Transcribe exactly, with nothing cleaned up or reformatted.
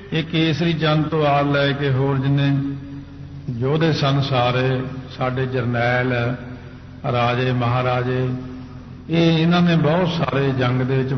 ਇਹ ਕੇਸਰੀ ਚੰਦ ਤੋਂ ਆਲ ਲੈ ਕੇ ਹੋਰ ਜਿੰਨੇ ਯੋਧੇ ਸਨ ਸਾਰੇ ਸਾਡੇ ਜਰਨੈਲ ਰਾਜੇ ਮਹਾਰਾਜੇ ਇਹ ਇਹਨਾਂ ਨੇ ਬਹੁਤ ਸਾਰੇ ਜੰਗ ਦੇ ਵਿੱਚ